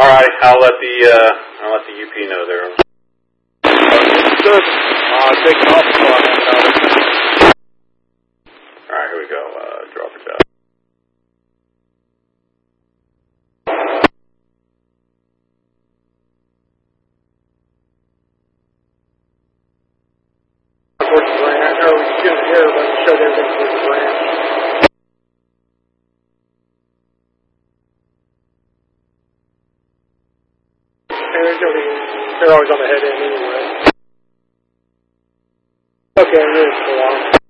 Alright, I'll let the UP know there. Good. Taking off for half an hour. Alright, here we go. Drop it down. Towards the branch. Or we couldn't hear, but it showed everything towards the branch. They're always on the head end anyway. Okay, I'm going to go on.